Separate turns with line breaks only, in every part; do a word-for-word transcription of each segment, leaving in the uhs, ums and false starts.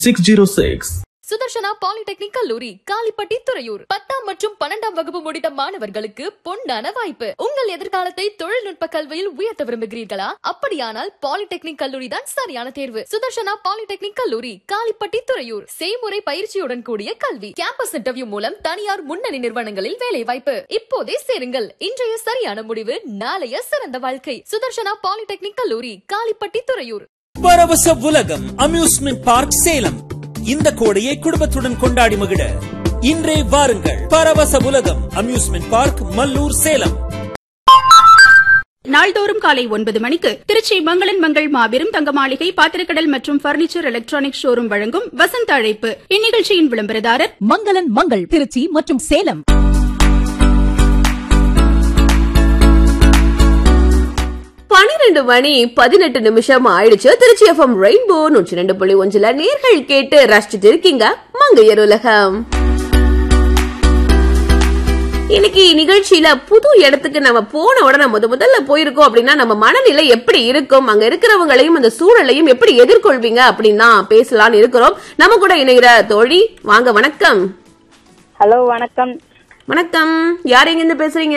six zero six.
Sudarshana polytechnic கல்லூரி காலிப்பட்டி துறையூர். பத்தாம் மற்றும் பன்னெண்டாம் வகுப்பு முடித்த மாணவர்களுக்கு பொன்னான வாய்ப்பு. உங்கள் எதிர்காலத்தை தொழில்நுட்ப கல்வியில் உயர்த்த விரும்புகிறீர்களா? அப்படியானால் பாலிடெக்னிக் கல்லூரி தான் சரியான தேர்வு. சுதர்ஷனா பாலிடெக்னிக் கல்லூரி காலிப்பட்டி துறையூர். செய்முறை பயிற்சியுடன் கூடிய கல்வி. கேம்பஸ் இன்டர்வியூ மூலம் தனியார் முன்னணி நிறுவனங்களில் வேலை வாய்ப்பு. இப்போதே சேருங்கள். இன்றைய சரியான முடிவு நாளைய சிறந்த வாழ்க்கை. சுதர்ஷனா பாலிடெக்னிக் கல்லூரி காலிப்பட்டி துறையூர்.
பரவச உலகம் அம்யூஸ்மெண்ட் பார்க் சேலம். இந்த கோடையை குடும்பத்துடன் கொண்டாடி மகிழ இன்றே வாருங்கள். பரவச உலகம் அம்யூஸ்மெண்ட் பார்க், மல்லூர், சேலம்.
நாள்தோறும் காலை ஒன்பது மணிக்கு திருச்சி மங்களன் மங்கள் மாபெரும் தங்க மாளிகை பாத்திரக்கடல் மற்றும் பர்னிச்சர் எலக்ட்ரானிக் ஷோரூம் வழங்கும் வசந்த அழைப்பு. இந்நிகழ்ச்சியின் விளம்பரதாரர்
மங்களன் மங்கள் திருச்சி மற்றும் சேலம்.
பனிரெண்டு மணி பதினெட்டு நிமிஷம் ஆயிடுச்சு. திருச்சி எஃப்எம் ரெயின்போ நூற்றி ரெண்டு புள்ளி ஒன்றுல நேர்கள் கேட்டு ரசிச்சுட்டு இருக்கீங்க மங்கையர் உலகம். இன்னைக்கு நிகழ்ச்சியில புது இடத்துக்கு நம்ம போன உடனே முத முதல்ல போயிருக்கோம் அப்படின்னா நம்ம மனநிலை எப்படி இருக்கும், அங்க இருக்கிறவங்களையும் அந்த சூழலையும் எப்படி எதிர்கொள்வீங்க அப்படின்னா பேசலாம்னு இருக்கிறோம். நம்ம கூட இணைகிற தோழி வாங்க. வணக்கம்.
ஹலோ, வணக்கம்.
வணக்கம். யார் எங்க இருந்து பேசுறீங்க?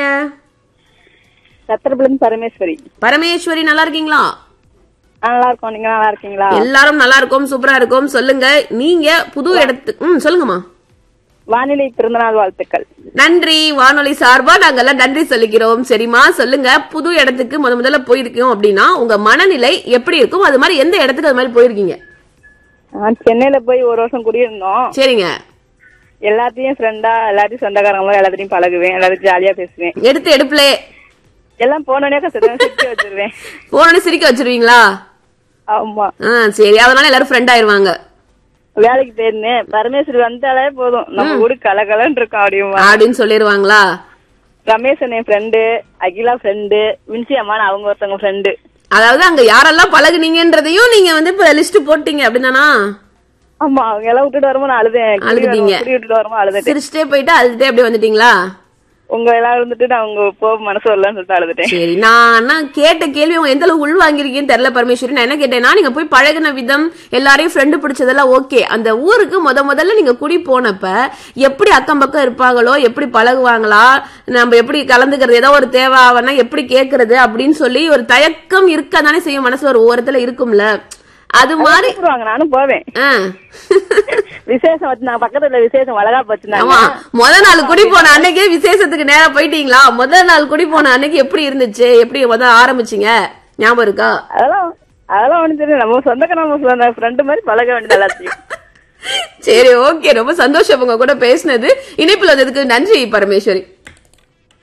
சத்திரபுரம் பரமேஸ்வரி.
பரமேஸ்வரி, நல்லா இருக்கீங்களா?
நல்லா இருக்கோம். நீங்க நல்லா இருக்கீங்களா?
எல்லாரும் நல்லா இருக்கும், சூப்பரா இருக்கும். சொல்லுங்க, நீங்க புது இடத்துக்கு ம் சொல்லுங்கம்மா.
வானிலை பிறந்தநாள் வாழ்த்துக்கள்.
நன்றி. வானொலி சார்பா நாங்கெல்லாம் நன்றி சொல்லிக்கிறோம். சரிமா, சொல்லுங்க, புது இடத்துக்கு முத முதல்ல போயிருக்கோம் அப்படின்னா உங்க மனநிலை எப்படி இருக்கும்? அது மாதிரி எந்த இடத்துக்கு அது மாதிரி போயிருக்கீங்க?
சென்னையில போய் ஒரு வருஷம் குடியிருந்தோம்.
சரிங்க.
எல்லாத்தையும் ஃப்ரெண்டா, எல்லாத்தையும் சொந்தக்காரங்களும் எல்லாத்தையும் பழகுவேன், எல்லாத்தையும் ஜாலியா பேசுவேன்.
எடுத்து எடுப்புல
எல்லாம் போனோடனே சிரிக்க வச்சிருவேன்.
போனோடனே சிரிக்க வச்சிருவீங்களா?
ஆமா.
சரி, அதனால எல்லாரும் ஃப்ரெண்ட் ஆயிருவாங்க.
வேலைக்கு போயிருந்தேன். பரமேஸ்வரி வந்தாலே போதும், நம்ம ஊரு கலகலன்னு இருக்கும் அப்படியும்
அப்படின்னு சொல்லிருவாங்களா?
ரமேஷன் என் ஃப்ரெண்டு, அகிலா ஃப்ரெண்டு, வின்சி அம்மான் அவங்க ஒருத்தவங்க ஃப்ரெண்டு.
அதாவது அங்க யாரெல்லாம் பழகுனீங்கன்றதையும் நீங்க வந்து இப்ப லிஸ்ட் போட்டீங்க அப்படின்னா?
ஆமா, அவங்க எல்லாம் விட்டுட்டு வரும்போது நான் அழுதேன்.
அழுதுட்டீங்க?
விட்டுட்டு வரும்போது அழுதுட்டேன்.
சிரிச்சுட்டே போயிட்டு அழுதுட்டே அப்படியே வந்துட்டீங்களா?
உங்க எல்லாம் இருந்துட்டு நான் உங்க போ மனசு வரலன்னு சொல்லிட்டு அழுதுட்டேன்.
சரி, நான் கேட்ட கேள்வி உங்க எந்த அளவு உள் வாங்கிருக்கீங்கன்னு தெரியல பரமேஸ்வரி. நான் என்ன கேட்டேன்னா, நீங்க போய் பழகின விதம், எல்லாரையும் ஃப்ரெண்டு பிடிச்சதெல்லாம் ஓகே. அந்த ஊருக்கு முத முதல்ல நீங்க குடி போனப்ப எப்படி அக்கம் பக்கம் இருப்பாங்களோ, எப்படி பழகுவாங்களா, நம்ம எப்படி கலந்துக்கிறது, ஏதோ ஒரு தேவை ஆவனா எப்படி கேக்குறது அப்படின்னு சொல்லி ஒரு தயக்கம் இருக்க தானே செய்யும் மனசு, ஒரு ஓரத்துல இருக்கும்ல. அது மாதிரி
நானும் போவேன். விசேஷம் வச்சு பக்கத்துல விசேஷம் வளகா போச்சுனாங்க.
முத நாள் குடி போன அன்னைக்கே விசேஷத்துக்கு நேரம் போயிட்டீங்களா? முதல் நாள் குடி போன அன்னைக்கு எப்படி இருந்துச்சு? எப்படி முத ஆரம்பிச்சீங்க? ஞாபகம் இருக்கா?
அதெல்லாம் அதெல்லாம் ஒண்ணு தெரியும். நம்ம சொந்தக்க நம்ம ஃப்ரெண்டு மாதிரி பழக வேண்டியது எல்லாத்தையும்.
சரி, ஓகே. ரொம்ப சந்தோஷம் உங்க கூட பேசினது. இணைப்புல வந்ததுக்கு நன்றி பரமேஸ்வரி.